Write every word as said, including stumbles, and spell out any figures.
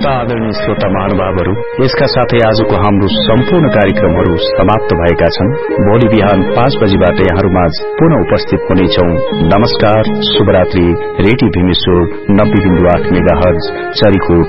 आदरणीय श्रोता महानुभावहरू, यसका साथै आजको हाम्रो सम्पूर्ण कार्यक्रमहरू समाप्त भएका छन्। भोलि बिहान पाँच बजीबाट यहाँहरूमाझ पुनः उपस्थित हुनेछौं। नमस्कार, शुभरात्रि। रेडियो भीमेश्वर नब्बे बिन्दु आठ मेगा हर्ज चरीकोट